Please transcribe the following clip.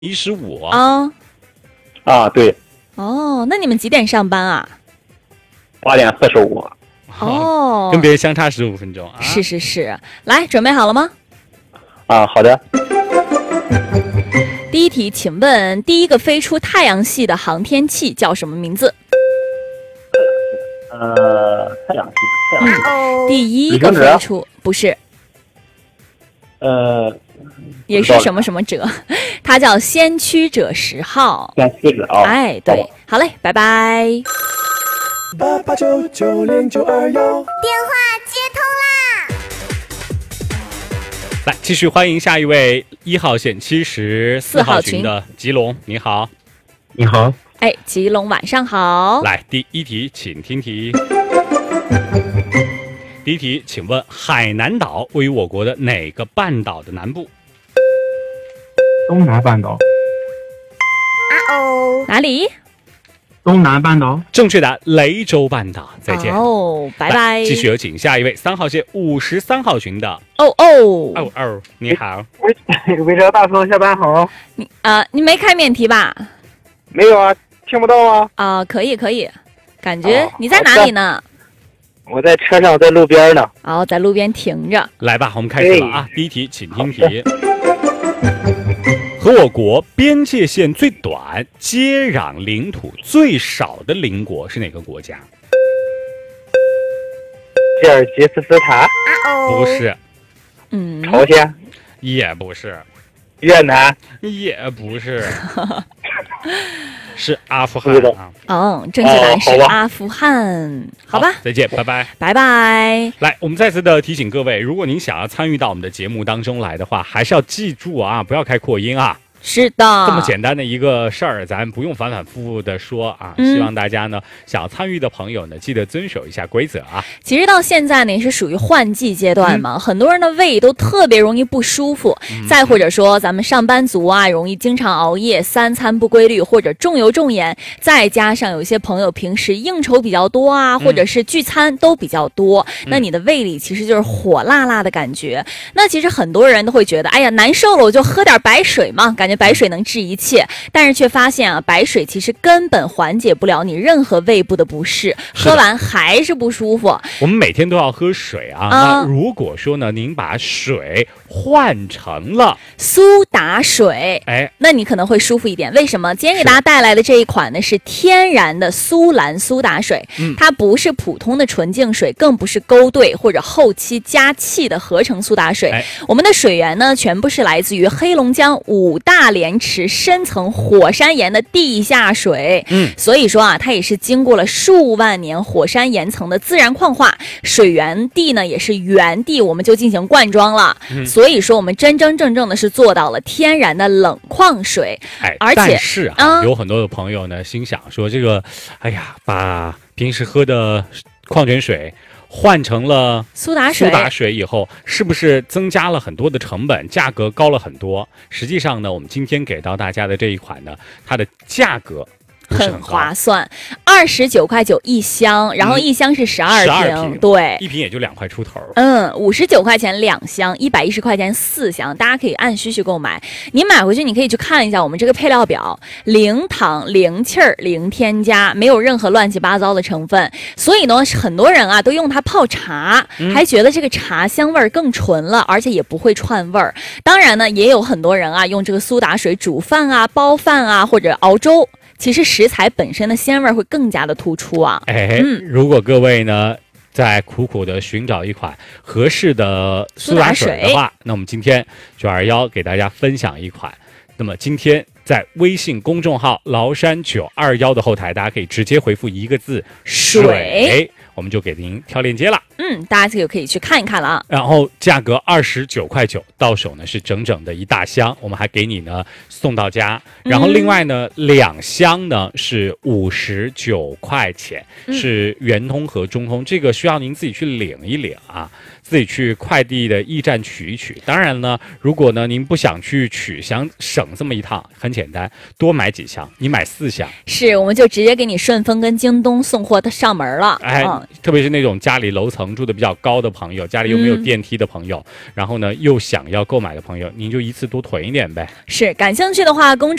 15 啊。 对。 哦，那你们几点上班啊 ？8点45。 哦， 跟别人相差15分钟啊。 是，来，准备好了吗？ 好的。 第一题，请问第一个飞出太阳系的航天器叫什么名字？ 太阳系。 第一个飞出不是。也是什么什么者，它叫先驱者10号。 先驱者啊。 哎，对，好嘞，拜拜。 88990921， 电话接通啦！ 来，继续欢迎下一位1号线74号群的吉龙，你好。 你好。 哎，吉龙晚上好。 来，第一题，请听题。第一题，请问海南岛位于我国的哪个半岛的南部？ 东南半岛。 哪里？ 东南半岛。 正确答，雷州半岛。再见。 拜拜。 继续有请下一位3号线53号群的。你好。 韦哲大叔，下班好。 你没开免提吧？ 没有啊，听不到啊。可以，感觉你在哪里呢？ 我在车上，在路边呢。 在路边停着。 来吧，我们开始了啊！第一题，请听题。和我国边界线最短、接壤领土最少的邻国是哪个国家？ 吉尔吉斯斯坦。 不是。 朝鲜。 也不是。 越南。 也不是。是阿富汗啊。 正确答案是阿富汗。好吧， 再见，拜拜。 拜拜。 来，我们再次的提醒各位，如果您想要参与到我们的节目当中来的话，还是要记住啊，不要开扩音啊。 是的， 这么简单的一个事儿，咱不用反反复复的说啊。希望大家呢，想要参与的朋友呢，记得遵守一下规则啊。 其实到现在呢，也是属于换季阶段嘛，很多人的胃都特别容易不舒服。再或者说，咱们上班族啊，容易经常熬夜，3餐不规律，或者重油重盐，再加上有些朋友平时应酬比较多啊，或者是聚餐都比较多，那你的胃里其实就是火辣辣的感觉。那其实很多人都会觉得，哎呀，难受了，我就喝点白水嘛，感觉白水能治一切，但是却发现啊，白水其实根本缓解不了你任何胃部的不适，喝完还是不舒服。 我们每天都要喝水啊。那如果说呢，您把水换成了苏打水，那你可能会舒服一点。为什么？今天给大家带来的这一款呢，是天然的苏蓝苏打水，它不是普通的纯净水，更不是勾兑或者后期加气的合成苏打水。我们的水源呢，全部是来自于黑龙江5大连池深层火山岩的地下水。所以说啊，它也是经过了数万年火山岩层的自然矿化，水源地呢也是原地，我们就进行灌装了。所以说我们真真正正的是做到了天然的冷矿水。而且但是有很多的朋友呢心想说，这个把平时喝的矿泉水换成了苏打水以后，是不是增加了很多的成本，价格高了很多？实际上呢，我们今天给到大家的这一款呢，它的价格很划算，29.9块一箱，然后一箱是12瓶，对， 一瓶也就2块出头。 59块钱2箱，110块钱4箱，大家可以按需购买。你买回去，你可以去看一下我们这个配料表，零糖、零气儿、零添加，没有任何乱七八糟的成分。所以呢，很多人啊都用它泡茶，还觉得这个茶香味儿更纯了，而且也不会串味儿。当然呢，也有很多人啊用这个苏打水煮饭啊、煲饭啊，或者熬粥。其实食材本身的鲜味会更加的突出啊！ 如果各位呢在苦苦的寻找一款合适的苏打水的话，那我们今天921给大家分享一款。那么今天在微信公众号崂山921的后台，大家可以直接回复一个字水，我们就给您挑链接了。 大家就可以去看一看了啊。 然后价格29.9块，到手呢是整整的一大箱，我们还给你呢送到家。然后另外呢2箱呢是59块钱，是圆通和中通，这个需要您自己去领一领啊，自己去快递的驿站取一取。当然呢，如果呢您不想去取，想省这么一趟，很简单，多买几箱，你买4箱， 是我们就直接给你顺丰跟京东送货上门了。 特别是那种家里楼层住的比较高的朋友，家里又没有电梯的朋友，然后呢又想要购买的朋友，您就一次多囤一点呗。 是，感兴趣的话，公众